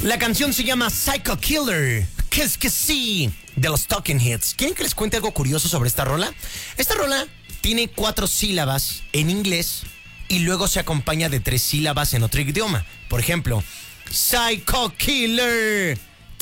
La canción se llama Psycho Killer. ¿Qué es que sí? De los Talking Heads. ¿Quieren que les cuente algo curioso sobre esta rola? Esta rola tiene 4 sílabas en inglés y luego se acompaña de 3 sílabas en otro idioma. Por ejemplo, Psycho Killer.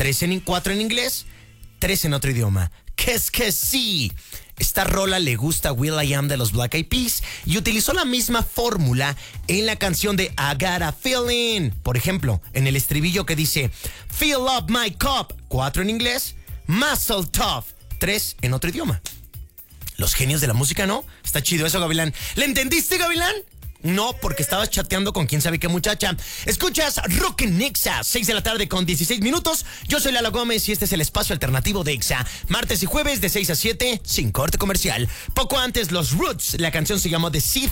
4 en inglés, 3 en otro idioma. ¿Qué es que sí? Esta rola le gusta a will.i.am de los Black Eyed Peas y utilizó la misma fórmula en la canción de I Got a Feeling. Por ejemplo, en el estribillo que dice Fill up my cup, 4 en inglés, Muscle Tough, 3 en otro idioma. Los genios de la música, ¿no? Está chido eso, Gavilán. ¿Le entendiste, Gavilán? No, porque estabas chateando con quién sabe qué muchacha. Escuchas Rock en Exa, 6 de la tarde con 16 minutos. Yo soy Lalo Gómez y este es el espacio alternativo de Exa. Martes y jueves de 6 a 7, sin corte comercial. Poco antes, Los Roots. La canción se llamó The Seed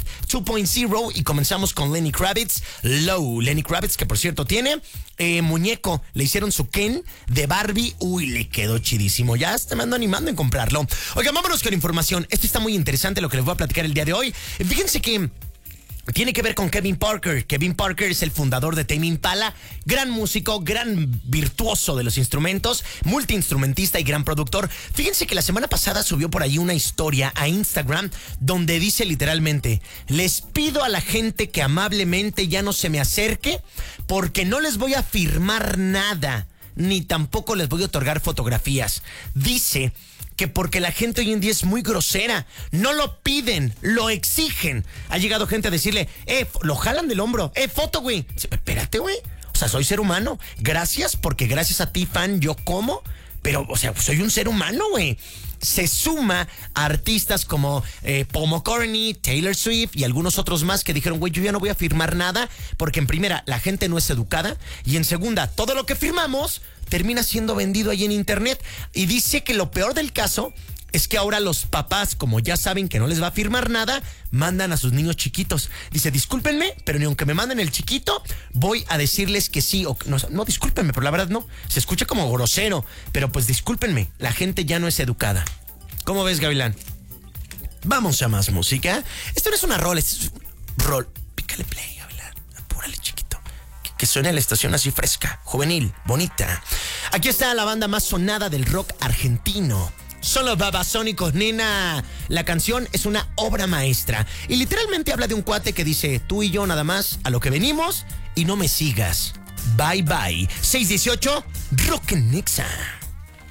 2.0 y comenzamos con Lenny Kravitz, Low. Lenny Kravitz, que por cierto tiene muñeco. Le hicieron su Ken de Barbie. Uy, le quedó chidísimo. Ya me ando animando en comprarlo. Oigan, vámonos con información. Esto está muy interesante lo que les voy a platicar el día de hoy. Fíjense que tiene que ver con Kevin Parker. Kevin Parker es el fundador de Tame Impala, gran músico, gran virtuoso de los instrumentos, multiinstrumentista y gran productor. Fíjense que la semana pasada subió por ahí una historia a Instagram donde dice literalmente: les pido a la gente que amablemente ya no se me acerque porque no les voy a firmar nada, ni tampoco les voy a otorgar fotografías. Dice que porque la gente hoy en día es muy grosera, no lo piden, lo exigen. Ha llegado gente a decirle, lo jalan del hombro, foto, güey. Espérate, güey. O sea, soy ser humano. Gracias, porque gracias a ti, fan, yo como. Pero, o sea, soy un ser humano, güey. Se suma a artistas como Paul McCartney, Taylor Swift y algunos otros más que dijeron, güey, yo ya no voy a firmar nada porque en primera, la gente no es educada y en segunda, todo lo que firmamos termina siendo vendido ahí en internet. Y dice que lo peor del caso es que ahora los papás, como ya saben que no les va a firmar nada, mandan a sus niños chiquitos. Dice, discúlpenme, pero ni aunque me manden el chiquito, voy a decirles que sí. O, no, discúlpenme, pero la verdad no. Se escucha como grosero, pero pues discúlpenme, la gente ya no es educada. ¿Cómo ves, Gavilán? Vamos a más música. Esto no es una rol, es un rol. Pícale play, Gavilán. Apúrale, chiquito. Que suene la estación así fresca, juvenil, bonita. Aquí está la banda más sonada del rock argentino. Son los Babasónicos, nena. La canción es una obra maestra y literalmente habla de un cuate que dice, tú y yo nada más a lo que venimos y no me sigas. Bye bye. 618 Rock en Exa.